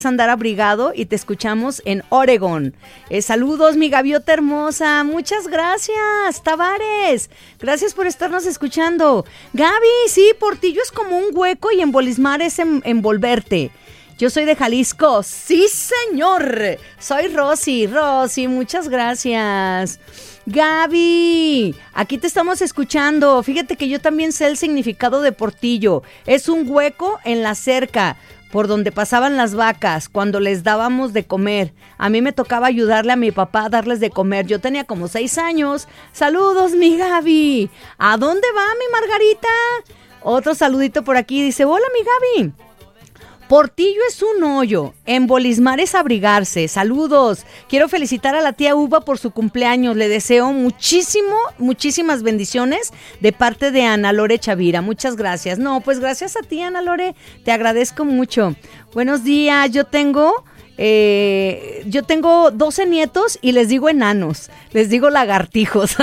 andar abrigado y te escuchamos en Oregón. Saludos, mi gaviota hermosa. Muchas gracias, Tavares. Gracias por estarnos escuchando. Gaby, sí, Portillo es como un hueco y embolismar es envolverte. Yo soy de Jalisco. Sí, señor. Soy Rosy. Rosy, muchas gracias. Gaby, aquí te estamos escuchando. Fíjate que yo también sé el significado de Portillo. Es un hueco en la cerca por donde pasaban las vacas cuando les dábamos de comer. A mí me tocaba ayudarle a mi papá a darles de comer. Yo tenía como 6 años. Saludos, mi Gaby. ¿A dónde va mi Margarita? Otro saludito por aquí. Dice, hola, mi Gaby. Portillo es un hoyo, embolismar es abrigarse. Saludos. Quiero felicitar a la tía Uva por su cumpleaños. Le deseo muchísimas bendiciones de parte de Ana Lore Chavira. Muchas gracias. No, pues gracias a ti, Ana Lore. Te agradezco mucho. Buenos días. Yo tengo 12 nietos y les digo enanos. Les digo lagartijos.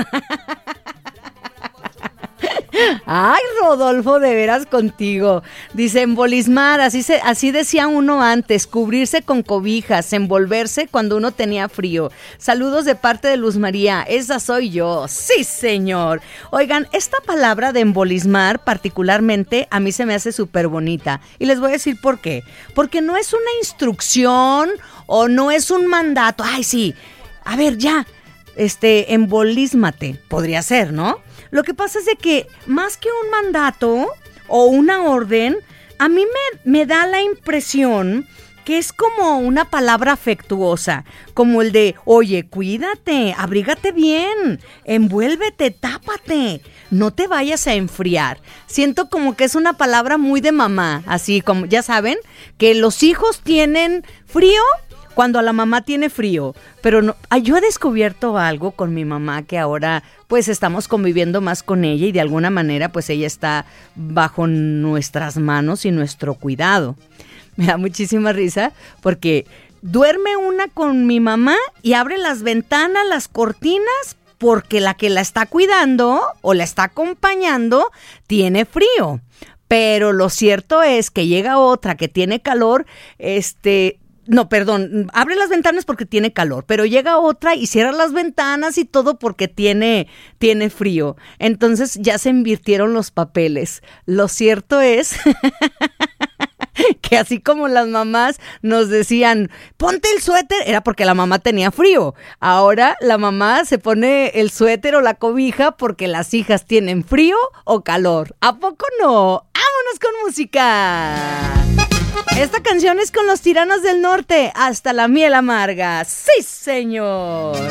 Ay, Rodolfo, de veras contigo. Dice, embolismar, así decía uno antes, cubrirse con cobijas, envolverse cuando uno tenía frío. Saludos de parte de Luz María, esa soy yo. Sí, señor. Oigan, esta palabra de embolismar particularmente a mí se me hace súper bonita. Y les voy a decir por qué. Porque no es una instrucción o no es un mandato. Ay, sí, a ver, ya, embolísmate. Podría ser, ¿no? Lo que pasa es de que más que un mandato o una orden, a mí me da la impresión que es como una palabra afectuosa, como el de, oye, cuídate, abrígate bien, envuélvete, tápate, no te vayas a enfriar. Siento como que es una palabra muy de mamá, así como, ya saben, que los hijos tienen frío cuando a la mamá tiene frío, pero no, yo he descubierto algo con mi mamá que ahora pues estamos conviviendo más con ella y de alguna manera pues ella está bajo nuestras manos y nuestro cuidado. Me da muchísima risa porque duerme una con mi mamá y abre las ventanas, las cortinas, porque la que la está cuidando o la está acompañando tiene frío. Pero lo cierto es que llega otra que tiene calor, no, perdón, abre las ventanas porque tiene calor, pero llega otra y cierra las ventanas y todo porque tiene frío. Entonces ya se invirtieron los papeles. Lo cierto es que así como las mamás nos decían, ponte el suéter, era porque la mamá tenía frío. Ahora la mamá se pone el suéter o la cobija porque las hijas tienen frío o calor. ¿A poco no? ¡Vámonos con música! Esta canción es con Los Tiranos del Norte, Hasta la miel amarga. ¡Sí, señor!